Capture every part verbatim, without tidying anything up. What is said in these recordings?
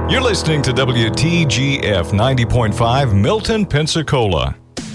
You're listening to W T G F ninety point five Milton, Pensacola.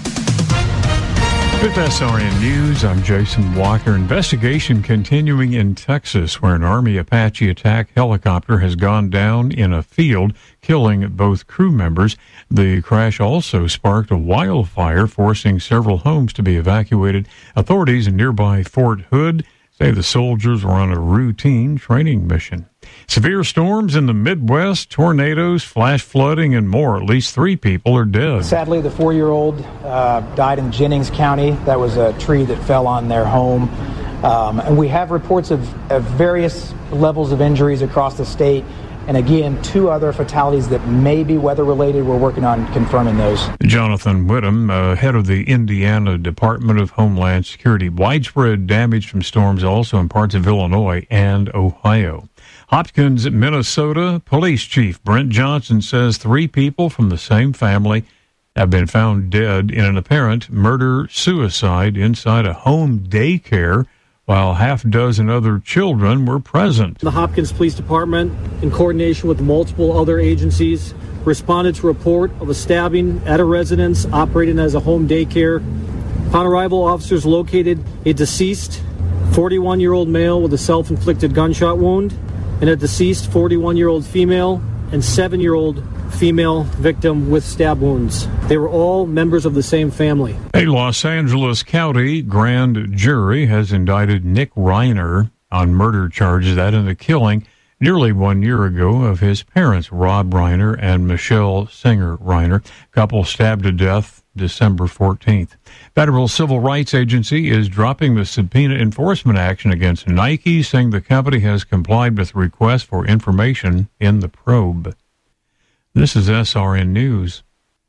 With S R N News, I'm Jason Walker. Investigation continuing in Texas, where an Army Apache attack helicopter has gone down in a field, killing both crew members. The crash also sparked a wildfire, forcing several homes to be evacuated. Authorities in nearby Fort Hood say the soldiers were on a routine training mission. Severe storms in the Midwest, tornadoes, flash flooding, and more. At least three people are dead. Sadly, the four-year-old uh, died in Jennings County. That was a tree that fell on their home. Um, and we have reports of, of various levels of injuries across the state. And again, two other fatalities that may be weather-related. We're working on confirming those. Jonathan Whittam, uh, head of the Indiana Department of Homeland Security. Widespread damage from storms also in parts of Illinois and Ohio. Hopkins, Minnesota, Police Chief Brent Johnson says three people from the same family have been found dead in an apparent murder-suicide inside a home daycare, while half a dozen other children were present. The Hopkins Police Department, in coordination with multiple other agencies, responded to a report of a stabbing at a residence operating as a home daycare. Upon arrival, officers located a deceased forty-one-year-old male with a self-inflicted gunshot wound and a deceased forty-one-year-old female and seven-year-old female victim with stab wounds. They were all members of the same family. A Los Angeles County grand jury has indicted Nick Reiner on murder charges that in the killing nearly one year ago of his parents, Rob Reiner and Michelle Singer Reiner, couple stabbed to death December fourteenth. Federal Civil Rights Agency is dropping the subpoena enforcement action against Nike, saying the company has complied with requests for information in the probe. This is S R N News.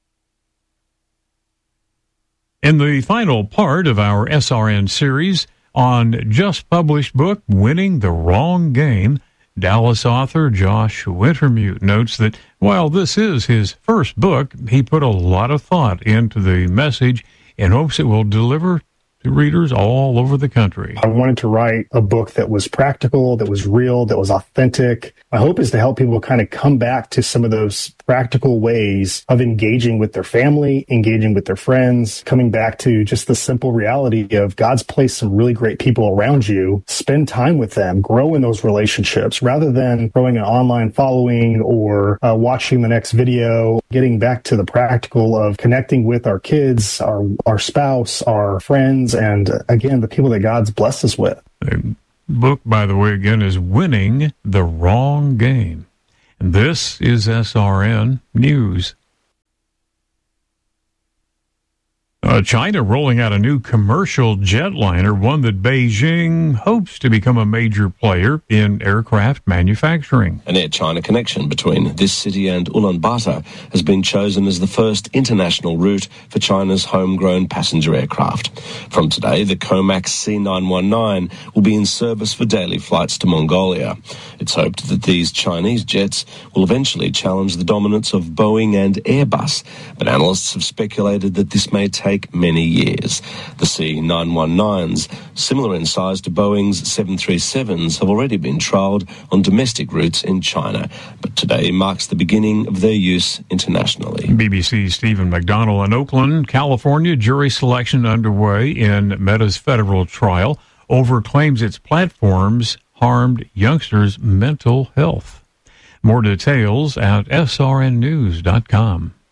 In the final part of our S R N series on just published book, Winning the Wrong Game, Dallas author Josh Wintermute notes that while this is his first book, he put a lot of thought into the message in hopes it will deliver to readers all over the country. I wanted to write a book that was practical, that was real, that was authentic. My hope is to help people kind of come back to some of those practical ways of engaging with their family, engaging with their friends, coming back to just the simple reality of God's placed some really great people around you. Spend time with them, grow in those relationships rather than growing an online following or uh, watching the next video, getting back to the practical of connecting with our kids, our, our spouse, our friends, and uh, again, the people that God's blessed us with. The book, by the way, again, is Winning the Wrong Game. And this is S R N News. Uh, China rolling out a new commercial jetliner, one that Beijing hopes to become a major player in aircraft manufacturing. An Air China connection between this city and Ulaanbaatar has been chosen as the first international route for China's homegrown passenger aircraft. From today, the Comac C nine one nine will be in service for daily flights to Mongolia. It's hoped that these Chinese jets will eventually challenge the dominance of Boeing and Airbus, but analysts have speculated that this may take many years. The C nine one nines, similar in size to Boeing's seven thirty-sevens, have already been trialled on domestic routes in China, but today marks the beginning of their use internationally. B B C's Stephen McDonald in Oakland, California. Jury selection underway in Meta's federal trial over claims its platforms harmed youngsters' mental health. More details at S R N news dot com.